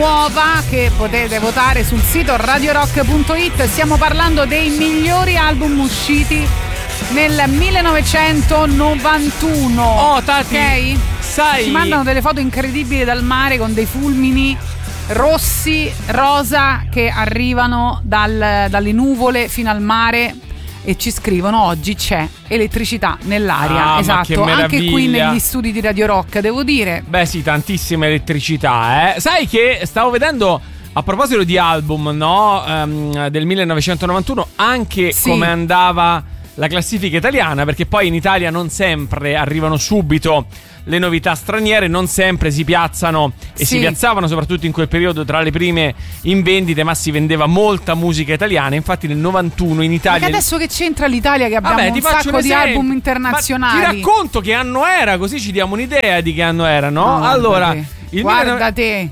nuova che potete votare sul sito radiorock.it. Stiamo parlando dei migliori album usciti nel 1991. Oh, Tati, ok? sai, ci mandano delle foto incredibili dal mare con dei fulmini rossi, rosa che arrivano dalle nuvole fino al mare e ci scrivono: oggi c'è elettricità nell'aria. Esatto, anche qui negli studi di Radio Rock, devo dire. Beh sì, tantissima elettricità, Sai che stavo vedendo, a proposito di album, no, del 1991, anche come andava la classifica italiana, perché poi in Italia non sempre arrivano subito le novità straniere, non sempre si piazzano e si piazzavano soprattutto in quel periodo tra le prime in vendite, ma si vendeva molta musica italiana. Infatti nel 91 in Italia, ma che adesso che c'entra l'Italia che abbiamo un sacco di album internazionali? Ma ti racconto che anno era, così ci diamo un'idea di che anno era, no? Allora, guarda te,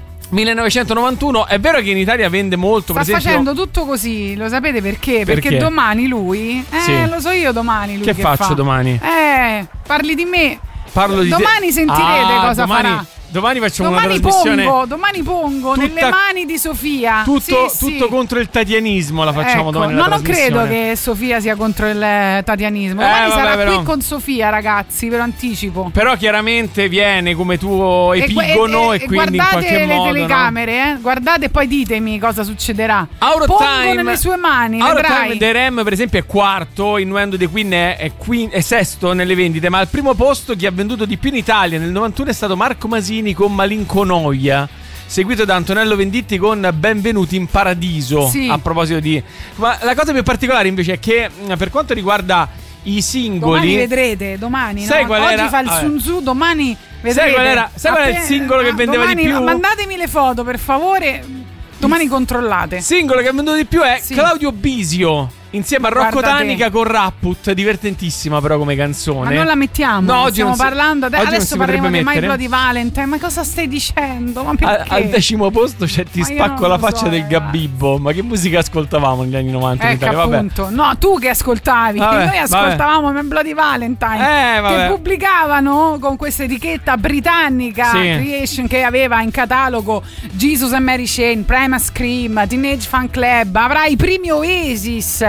1991, è vero che in Italia vende molto. Sta per esempio, facendo tutto così, lo sapete perché? Perché domani lui, lo so io domani lui che faccio fa? Domani? Parli di me. Parlo di domani sentirete cosa farà. Domani facciamo una trasmissione. Domani pongo nelle mani di Sofia. Tutto contro il tatianismo la facciamo domani. No, non credo che Sofia sia contro il tatianismo. Domani sarà qui con Sofia, ragazzi, ve lo anticipo. Però chiaramente viene come tuo epigono e quindi in qualche modo. Guardate le telecamere, guardate e poi ditemi cosa succederà. Pongo nelle sue mani. Out of Time The Ram, per esempio, è quarto. Innuendo the Queen è sesto nelle vendite. Ma al primo posto chi ha venduto di più in Italia nel 91 è stato Marco Masini con Malinconoia, seguito da Antonello Venditti con Benvenuti in Paradiso. A proposito di... Ma la cosa più particolare invece è che per quanto riguarda i singoli, domani vedrete, domani sai qual oggi era? Fa il Sun Tzu, domani vedrete. Sai qual è il singolo che vendeva di più? Mandatemi le foto per favore, domani controllate. Il singolo che ha venduto di più è Claudio Bisio insieme a Rocco Tanica con Rapput, divertentissima però come canzone. Ma non la mettiamo, no, stiamo parlando adesso parleremo di My Bloody Valentine. Ma cosa stai dicendo? Ma perché? Al 10° posto c'è Ti spacco la faccia del Gabibbo. Ma che musica ascoltavamo negli anni 90 in Italia? Appunto. No, tu che ascoltavi? Noi ascoltavamo My Bloody Valentine, che pubblicavano con questa etichetta britannica Creation, che aveva in catalogo Jesus and Mary Chain, Primal Scream, Teenage Fan Club. Avrà i primi Oasis.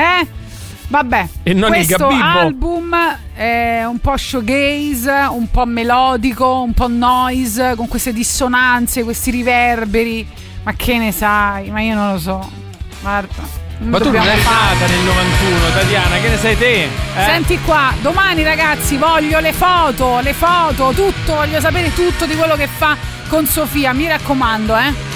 Vabbè, e non questo album è un po' shoegaze, un po' melodico, un po' noise, con queste dissonanze, questi riverberi. Ma che ne sai? Ma io non lo so. Guarda, ma tu non eri nata nel 91, Tatiana, che ne sai te? Senti qua, domani ragazzi voglio le foto, tutto, voglio sapere tutto di quello che fa con Sofia, mi raccomando,